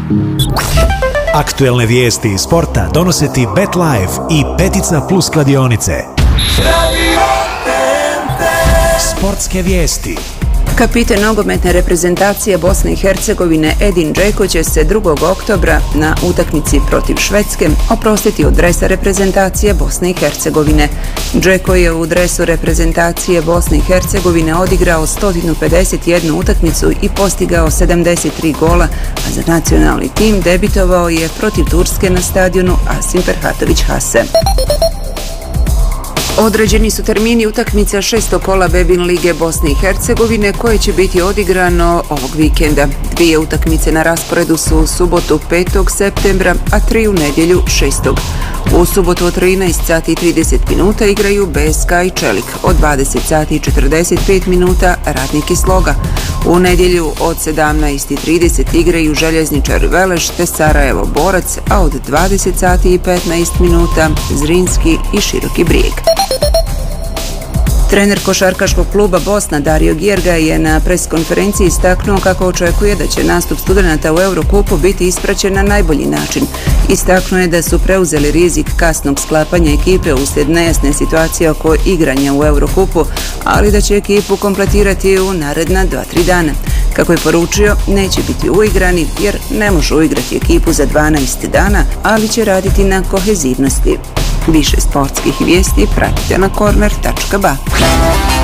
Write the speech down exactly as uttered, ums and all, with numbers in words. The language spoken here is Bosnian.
Aktuelne vijesti iz sporta donose ti BetLife i Petica Plus kladionice. Sportske vijesti. Kapitan nogometne reprezentacije Bosne i Hercegovine Edin Džeko će se drugog oktobra na utakmici protiv Švedske oprostiti od dresa reprezentacije Bosne i Hercegovine. Džeko je u dresu reprezentacije Bosne i Hercegovine odigrao sto pedeset jednu utakmicu i postigao sedamdeset tri gola, a za nacionalni tim debitovao je protiv Turske na stadionu Asim Ferhatović Hase. Određeni su termini utakmica šestog kola Bebin lige Bosne i Hercegovine koje će biti odigrano ovog vikenda. Dvije utakmice na rasporedu su u subotu petog septembra, a tri u nedjelju šestog U subotu od trinaest sati i trideset minuta igraju B S K i Čelik, od dvadeset sati i četrdeset pet minuta Radnik i Sloga. U nedjelju od sedamnaest i trideset igraju Željezničar Veleš te Sarajevo Borac, a od dvadeset sati i petnaest minuta Zrinski i Široki Brijeg. Trener košarkaškog kluba Bosna Dario Gjerga je na preskonferenciji istaknuo kako očekuje da će nastup studenata u Eurokupu biti ispraćen na najbolji način. Istaknuo je da su preuzeli rizik kasnog sklapanja ekipe uslijed nejasne situacije oko igranja u Eurokupu, ali da će ekipu kompletirati u naredna dva tri dana. Kako je poručio, neće biti uigrani jer ne može uigrati ekipu za dvanaest dana, ali će raditi na kohezivnosti. Više sportskih vijesti pratite na korner tačka ba.